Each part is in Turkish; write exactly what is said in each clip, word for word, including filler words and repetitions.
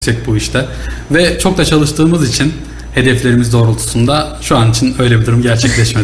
yüksek bu işte. Ve çok da çalıştığımız için hedeflerimiz doğrultusunda şu an için öyle bir durum gerçekleşmedi.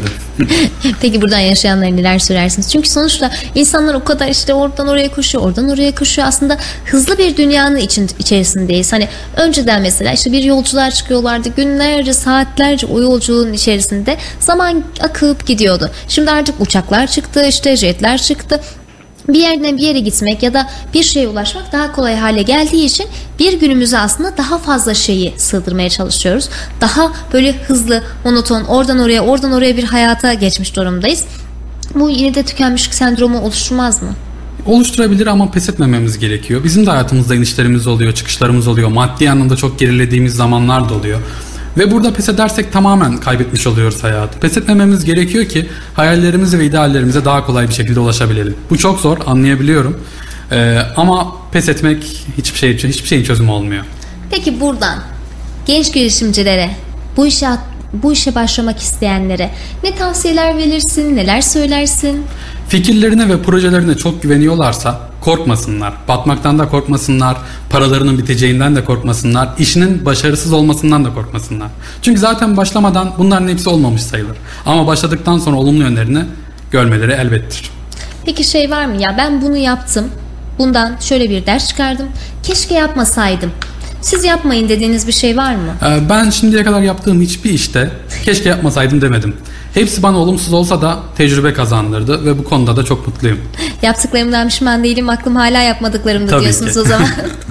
Peki buradan yaşayanlara neler söylersiniz? Çünkü sonuçta insanlar o kadar işte oradan oraya koşuyor, oradan oraya koşuyor. Aslında hızlı bir dünyanın için, içerisindeyiz. Hani önceden mesela işte bir yolculuğa çıkıyorlardı. Günlerce, saatlerce o yolculuğun içerisinde zaman akıp gidiyordu. Şimdi artık uçaklar çıktı, işte jetler çıktı. Bir yerden bir yere gitmek ya da bir şeye ulaşmak daha kolay hale geldiği için bir günümüze aslında daha fazla şeyi sığdırmaya çalışıyoruz. Daha böyle hızlı, monoton, oradan oraya, oradan oraya bir hayata geçmiş durumdayız. Bu yine de tükenmişlik sendromu oluşturmaz mı? Oluşturabilir ama pes etmememiz gerekiyor. Bizim de hayatımızda inişlerimiz oluyor, çıkışlarımız oluyor. Maddi anlamda çok gerilediğimiz zamanlar da oluyor. Ve burada pes edersek tamamen kaybetmiş oluyoruz hayatı. Pes etmememiz gerekiyor ki hayallerimize ve ideallerimize daha kolay bir şekilde ulaşabilelim. Bu çok zor, anlayabiliyorum. Ee, ama pes etmek hiçbir şey hiçbir şeyin çözümü olmuyor. Peki buradan genç girişimcilere, bu işe bu işe başlamak isteyenlere ne tavsiyeler verirsin, neler söylersin? Fikirlerine ve projelerine çok güveniyorlarsa korkmasınlar. Batmaktan da korkmasınlar. Paralarının biteceğinden de korkmasınlar. İşinin başarısız olmasından da korkmasınlar. Çünkü zaten başlamadan bunların hepsi olmamış sayılır. Ama başladıktan sonra olumlu yönlerini görmeleri elbettir. Peki şey var mı ya, ben bunu yaptım, bundan şöyle bir ders çıkardım, keşke yapmasaydım, siz yapmayın dediğiniz bir şey var mı? Ee, ben şimdiye kadar yaptığım hiçbir işte keşke yapmasaydım demedim. Hepsi bana olumsuz olsa da tecrübe kazandırdı ve bu konuda da çok mutluyum. Yaptıklarımdan pişman değilim, aklım hala yapmadıklarımda Tabii diyorsunuz ki. O zaman.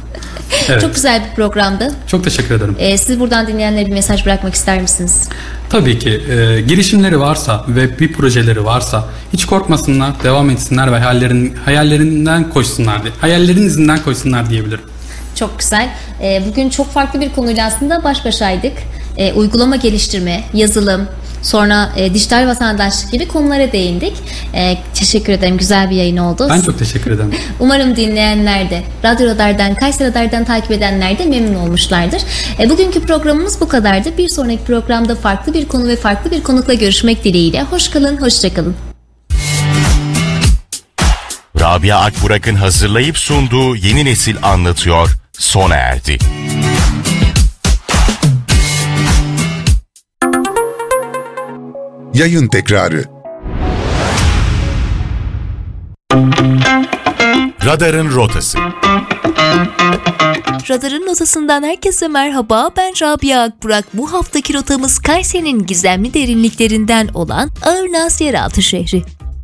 Evet. Çok güzel bir programdı. Çok teşekkür ederim. Ee, siz buradan dinleyenlere bir mesaj bırakmak ister misiniz? Tabii ki. E, girişimleri varsa ve bir projeleri varsa hiç korkmasınlar, devam etsinler ve hayallerin, hayallerinden koşsunlar diye. Hayallerin izinden koşsunlar diyebilirim. Çok güzel. Ee, bugün çok farklı bir konuyla aslında baş başaydık. Ee, uygulama geliştirme, yazılım, sonra e, dijital vatandaşlık gibi konulara değindik. E, teşekkür ederim. Güzel bir yayın oldu. Ben çok teşekkür ederim. Umarım dinleyenler de, Radyo Radar'dan, Kayseri Radar'dan takip edenler de memnun olmuşlardır. E, bugünkü programımız bu kadardı. Bir sonraki programda farklı bir konu ve farklı bir konukla görüşmek dileğiyle. Hoş kalın, hoşça kalın. Rabia Akburak'ın hazırlayıp sunduğu Yeni Nesil Anlatıyor sona erdi. Yayın tekrarı. Radarın rotası. Radarın rotasından herkese merhaba, ben Rabia Akburak. Bu haftaki rotamız Kayseri'nin gizemli derinliklerinden olan Ağırnaz Yeraltı Şehri.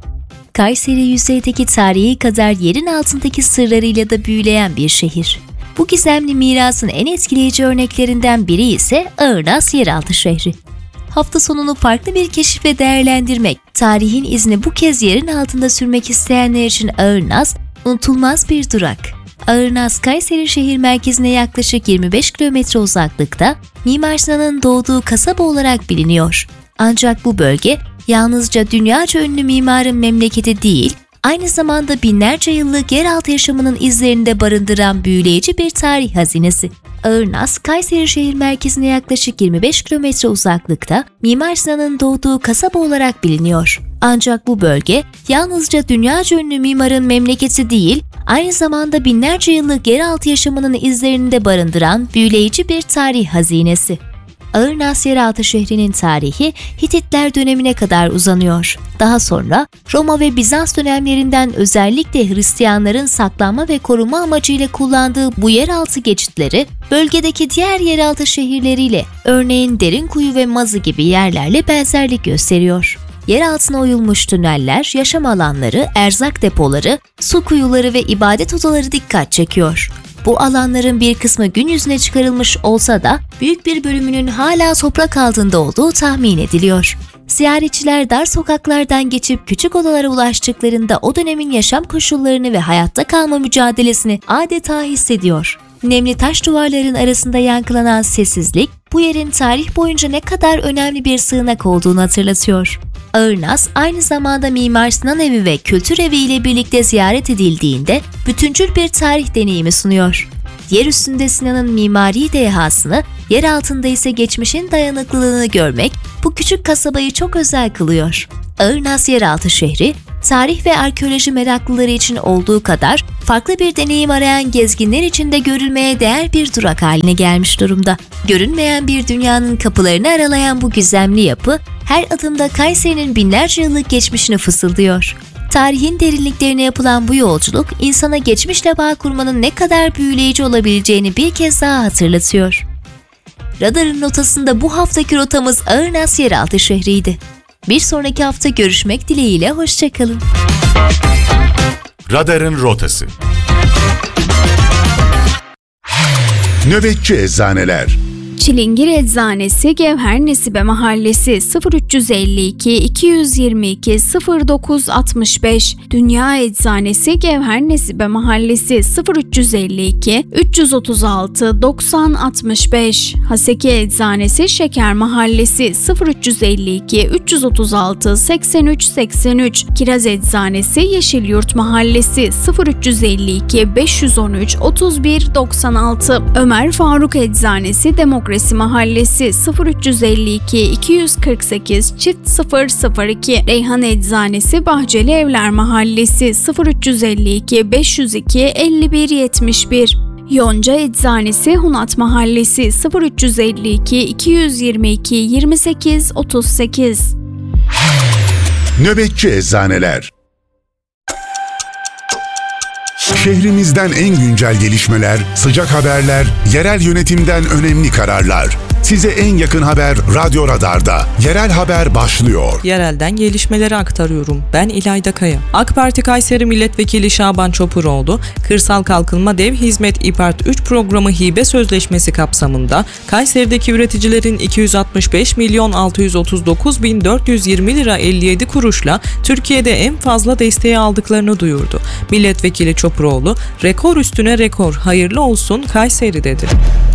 Kayseri yüzeydeki tarihi kadar yerin altındaki sırlarıyla da büyüleyen bir şehir. Bu gizemli mirasın en etkileyici örneklerinden biri ise Ağırnaz Yeraltı Şehri. Hafta sonunu farklı bir keşifle değerlendirmek, tarihin izini bu kez yerin altında sürmek isteyenler için Ağırnaz, unutulmaz bir durak. Ağırnaz, Kayseri şehir merkezine yaklaşık yirmi beş kilometre uzaklıkta, Mimar Sinan'ın doğduğu kasaba olarak biliniyor. Ancak bu bölge, yalnızca dünyaca ünlü mimarın memleketi değil, aynı zamanda binlerce yıllık yeraltı yaşamının izlerini de barındıran büyüleyici bir tarih hazinesi. Ağırnaz, Kayseri şehir merkezine yaklaşık yirmi beş kilometre uzaklıkta Mimar Sinan'ın doğduğu kasaba olarak biliniyor. Ancak bu bölge yalnızca dünyaca ünlü mimarın memleketi değil, aynı zamanda binlerce yıllık yeraltı yaşamının izlerini de barındıran büyüleyici bir tarih hazinesi. Ağırnaz Yeraltı şehrinin tarihi Hititler dönemine kadar uzanıyor. Daha sonra Roma ve Bizans dönemlerinden özellikle Hristiyanların saklanma ve koruma amacıyla kullandığı bu yeraltı geçitleri bölgedeki diğer yeraltı şehirleriyle, örneğin Derinkuyu ve Mazı gibi yerlerle benzerlik gösteriyor. Yer altına oyulmuş tüneller, yaşam alanları, erzak depoları, su kuyuları ve ibadet odaları dikkat çekiyor. Bu alanların bir kısmı gün yüzüne çıkarılmış olsa da büyük bir bölümünün hala toprak altında olduğu tahmin ediliyor. Ziyaretçiler dar sokaklardan geçip küçük odalara ulaştıklarında o dönemin yaşam koşullarını ve hayatta kalma mücadelesini adeta hissediyor. Nemli taş duvarların arasında yankılanan sessizlik, bu yerin tarih boyunca ne kadar önemli bir sığınak olduğunu hatırlatıyor. Ağırnaz, aynı zamanda Mimar Sinan Evi ve Kültür Evi ile birlikte ziyaret edildiğinde bütüncül bir tarih deneyimi sunuyor. Yer üstünde Sinan'ın mimari dehasını, yer altında ise geçmişin dayanıklılığını görmek bu küçük kasabayı çok özel kılıyor. Ağırnaz Yeraltı şehri, tarih ve arkeoloji meraklıları için olduğu kadar farklı bir deneyim arayan gezginler için de görülmeye değer bir durak haline gelmiş durumda. Görünmeyen bir dünyanın kapılarını aralayan bu gizemli yapı her adımda Kayseri'nin binlerce yıllık geçmişini fısıldıyor. Tarihin derinliklerine yapılan bu yolculuk insana geçmişle bağ kurmanın ne kadar büyüleyici olabileceğini bir kez daha hatırlatıyor. Radarın rotasında bu haftaki rotamız Ağırnas Yeraltı şehriydi. Bir sonraki hafta görüşmek dileğiyle, hoşçakalın. Radarın rotası. Nöbetçi Eczaneler. Çilingir Eczanesi Gevher Nesibe Mahallesi sıfır üç elli iki iki yüz yirmi iki sıfır dokuz altmış beş, Dünya Eczanesi Gevher Nesibe Mahallesi sıfır üç elli iki üç yüz otuz altı doksan altmış beş, Haseki Eczanesi Şeker Mahallesi sıfır üç elli iki üç yüz otuz altı seksen üç seksen üç, Kiraz Eczanesi Yeşilyurt Mahallesi sıfır üç elli iki beş yüz on üç otuz bir doksan altı, Ömer Faruk Eczanesi Demokrasi Mahallesi sıfır üç elli iki iki yüz kırk sekiz çift sıfır sıfır iki, Reyhan Eczanesi Bahçeli Evler Mahallesi sıfır üç elli iki beş yüz iki elli bir yetmiş bir, Yonca Eczanesi Hunat Mahallesi sıfır üç elli iki iki yüz yirmi iki yirmi sekiz otuz sekiz. Nöbetçi Eczaneler. Şehrimizden en güncel gelişmeler, sıcak haberler, yerel yönetimden önemli kararlar. Size en yakın haber Radyo Radar'da. Yerel haber başlıyor. Yerelden gelişmeleri aktarıyorum. Ben İlayda Kaya. AK Parti Kayseri Milletvekili Şaban Çopuroğlu, Kırsal Kalkınma Dev Hizmet İPART üç programı hibe sözleşmesi kapsamında Kayseri'deki üreticilerin iki yüz altmış beş milyon altı yüz otuz dokuz bin dört yüz yirmi lira elli yedi kuruşla Türkiye'de en fazla desteği aldıklarını duyurdu. Milletvekili Çopuroğlu, rekor üstüne rekor, hayırlı olsun Kayseri dedi.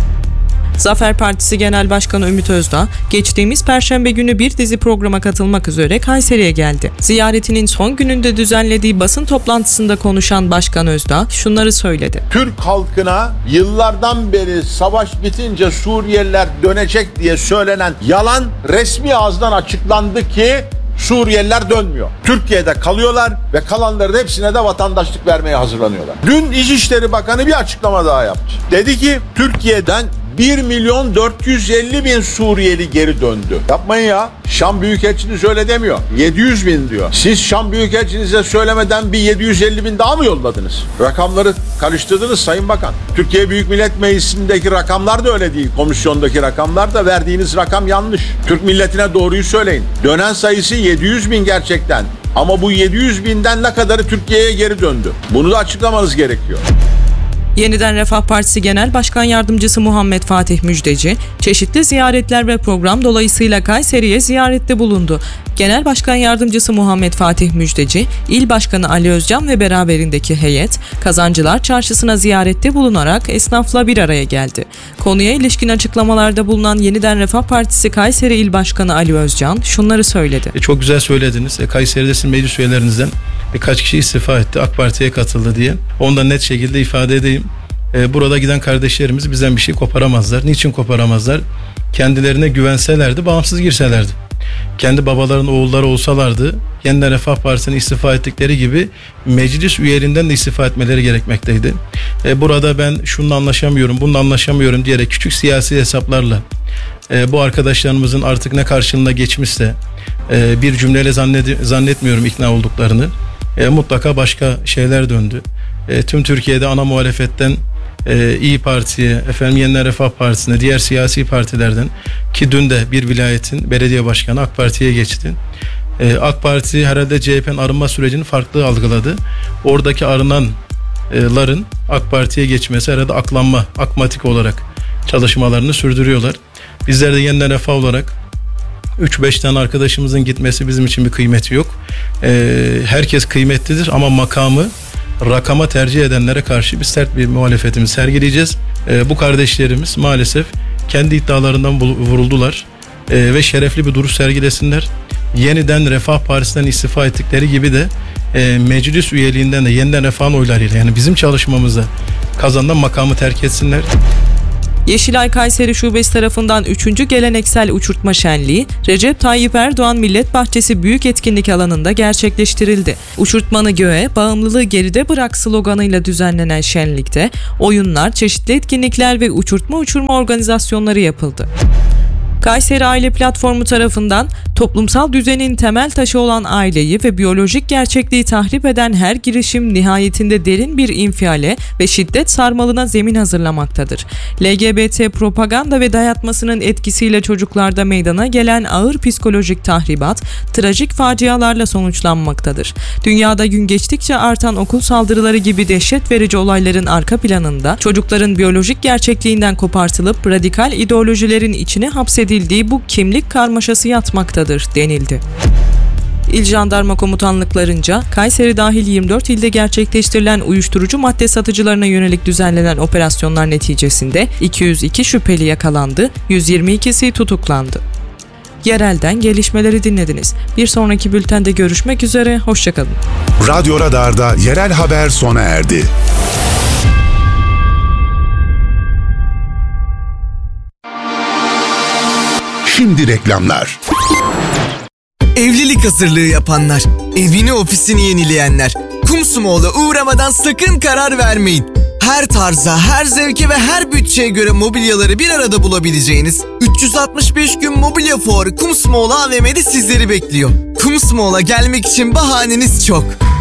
Zafer Partisi Genel Başkanı Ümit Özdağ, geçtiğimiz Perşembe günü bir dizi programa katılmak üzere Kayseri'ye geldi. Ziyaretinin son gününde düzenlediği basın toplantısında konuşan Başkan Özdağ şunları söyledi. Türk halkına yıllardan beri savaş bitince Suriyeliler dönecek diye söylenen yalan resmi ağızdan açıklandı ki Suriyeliler dönmüyor. Türkiye'de kalıyorlar ve kalanların hepsine de vatandaşlık vermeye hazırlanıyorlar. Dün İçişleri Bakanı bir açıklama daha yaptı. Dedi ki Türkiye'den bir milyon dört yüz elli bin Suriyeli geri döndü. Yapmayın ya. Şam Büyükelçiniz öyle demiyor. yedi yüz bin diyor. Siz Şam Büyükelçinize söylemeden bir yedi yüz elli bin daha mı yolladınız? Rakamları karıştırdınız Sayın Bakan. Türkiye Büyük Millet Meclisi'ndeki rakamlar da öyle değil. Komisyondaki rakamlar da, verdiğiniz rakam yanlış. Türk milletine doğruyu söyleyin. Dönen sayısı yedi yüz bin gerçekten. Ama bu yedi yüz binden ne kadarı Türkiye'ye geri döndü? Bunu da açıklamanız gerekiyor. Yeniden Refah Partisi Genel Başkan Yardımcısı Muhammed Fatih Müjdeci, çeşitli ziyaretler ve program dolayısıyla Kayseri'ye ziyarette bulundu. Genel Başkan Yardımcısı Muhammed Fatih Müjdeci, İl Başkanı Ali Özcan ve beraberindeki heyet, Kazancılar Çarşısı'na ziyarette bulunarak esnafla bir araya geldi. Konuya ilişkin açıklamalarda bulunan Yeniden Refah Partisi Kayseri İl Başkanı Ali Özcan şunları söyledi. E, çok güzel söylediniz. E, Kayseri'de sizin meclis üyelerinizden birkaç kişi istifa etti, AK Parti'ye katıldı diye. Onu da net şekilde ifade edeyim. Ee, burada giden kardeşlerimiz bizden bir şey koparamazlar. Niçin koparamazlar? Kendilerine güvenselerdi, bağımsız girselerdi. Kendi babaların oğulları olsalardı, Yeniden Refah Partisi'ne istifa ettikleri gibi meclis üyeliğinden de istifa etmeleri gerekmekteydi. Ee, burada ben şununla anlaşamıyorum, bununla anlaşamıyorum diyerek küçük siyasi hesaplarla e, bu arkadaşlarımızın artık ne karşılığına geçmişse e, bir cümleyle zannet- zannetmiyorum ikna olduklarını. E, mutlaka başka şeyler döndü. E, tüm Türkiye'de ana muhalefetten e, İYİ Parti'ye, efendim Yeniden Refah Partisi'ne, diğer siyasi partilerden, ki dün de bir vilayetin belediye başkanı AK Parti'ye geçti. E, AK Parti herhalde C H P'nin arınma sürecini farklı algıladı. Oradaki arınanların AK Parti'ye geçmesi herhalde aklanma, akmatik olarak çalışmalarını sürdürüyorlar. Bizler de Yeniden Refah olarak üç beş tane arkadaşımızın gitmesi bizim için bir kıymeti yok. Ee, herkes kıymetlidir ama makamı rakama tercih edenlere karşı bir sert bir muhalefetimizi sergileyeceğiz. Ee, bu kardeşlerimiz maalesef kendi iddialarından vuruldular ee, ve şerefli bir duruş sergilesinler. Yeniden Refah Partisi'nden istifa ettikleri gibi de e, meclis üyeliğinden de Yeniden Refah'ın oylarıyla, yani bizim çalışmamızda kazanılan makamı terk etsinler. Yeşilay Kayseri Şubesi tarafından üçüncü geleneksel uçurtma şenliği Recep Tayyip Erdoğan Millet Bahçesi Büyük Etkinlik Alanı'nda gerçekleştirildi. Uçurtmanı göğe, bağımlılığı geride bırak sloganıyla düzenlenen şenlikte oyunlar, çeşitli etkinlikler ve uçurtma uçurma organizasyonları yapıldı. Kayseri Aile Platformu tarafından toplumsal düzenin temel taşı olan aileyi ve biyolojik gerçekliği tahrip eden her girişim nihayetinde derin bir infiale ve şiddet sarmalına zemin hazırlamaktadır. L G B T propaganda ve dayatmasının etkisiyle çocuklarda meydana gelen ağır psikolojik tahribat, trajik facialarla sonuçlanmaktadır. Dünyada gün geçtikçe artan okul saldırıları gibi dehşet verici olayların arka planında çocukların biyolojik gerçekliğinden kopartılıp radikal ideolojilerin içine hapsedildiği edildiği bu kimlik karmaşası yatmaktadır denildi. İl Jandarma Komutanlıklarınca Kayseri dahil yirmi dört ilde gerçekleştirilen uyuşturucu madde satıcılarına yönelik düzenlenen operasyonlar neticesinde iki yüz iki şüpheli yakalandı, yüz yirmi ikisi tutuklandı. Yerelden gelişmeleri dinlediniz. Bir sonraki bültende görüşmek üzere, hoşçakalın. Radyo Radar'da yerel haber sona erdi. Şimdi reklamlar. Evlilik hazırlığı yapanlar, evini ofisini yenileyenler, Kumsumoğlu'na uğramadan sakın karar vermeyin. Her tarza, her zevke ve her bütçeye göre mobilyaları bir arada bulabileceğiniz üç yüz altmış beş gün mobilya fuarı Kumsumoğlu A V M'de sizleri bekliyor. Kumsumoğlu'na gelmek için bahaneniz çok.